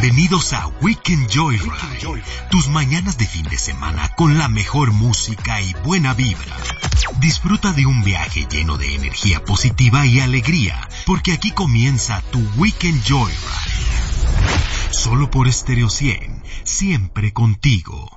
Bienvenidos a Weekend Joyride, tus mañanas de fin de semana con la mejor música y buena vibra. Disfruta de un viaje lleno de energía positiva y alegría, porque aquí comienza tu Weekend Joyride. Solo por Stereo 100, siempre contigo.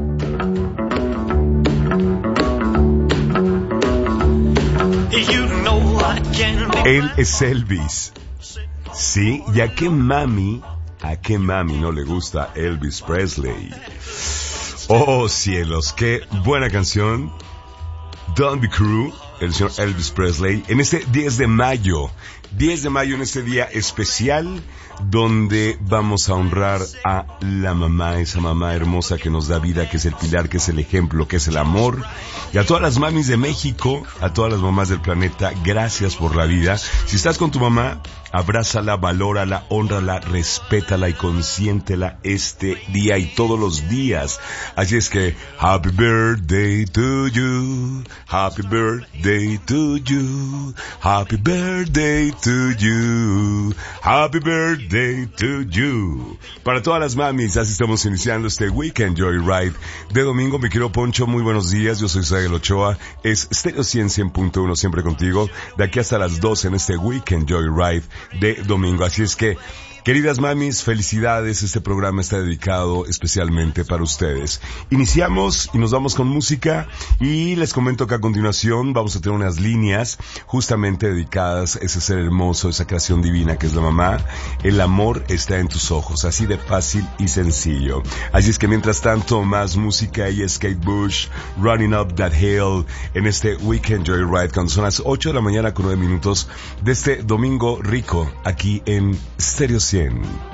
Él es Elvis. Sí, ¿y a qué mami no le gusta Elvis Presley? Oh cielos, qué buena canción. Don't Be Cruel, el señor Elvis Presley, en este 10 de mayo, en este día especial, donde vamos a honrar a la mamá, esa mamá hermosa que nos da vida, que es el pilar, que es el ejemplo, que es el amor. Y a todas las mamis de México, a todas las mamás del planeta, gracias por la vida. Si estás con tu mamá, abrázala, valórala, hónrala, respétala y consiéntela este día y todos los días. Así es que, Happy Birthday to you, Happy Birthday to you, Happy Birthday to you, Happy Birthday to you. Para todas las mamis, así estamos iniciando este Weekend Joyride de domingo. Mi querido Poncho, muy buenos días. Yo soy Israel Ochoa. Es Stereo 100.1 siempre contigo. De aquí hasta las 12 en este Weekend Joyride de domingo. Así es que, queridas mamis, felicidades. Este programa está dedicado especialmente para ustedes. Iniciamos y nos vamos con música, y les comento que a continuación vamos a tener unas líneas justamente dedicadas a ese ser hermoso, esa creación divina que es la mamá. El amor está en tus ojos, así de fácil y sencillo. Así es que mientras tanto, más música y Kate Bush, Running Up That Hill, en este Weekend Joyride, cuando son las 8 de la mañana con 9 minutos de este domingo rico aquí en Stereo 100.